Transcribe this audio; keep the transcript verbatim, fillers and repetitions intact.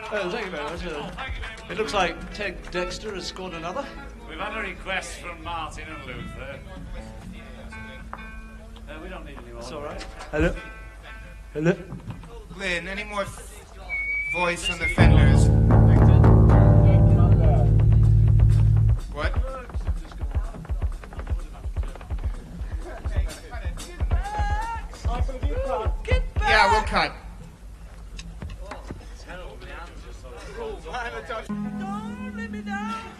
Oh, thank you very much. Uh, it looks like Ted Dexter has scored another. We've had a request from Martin and Luther. Uh, we don't need any more. That's all right. Hello? Hello? Lynn, any more f- voice on the Fenders? What? Yeah, we'll cut. Don't let me down.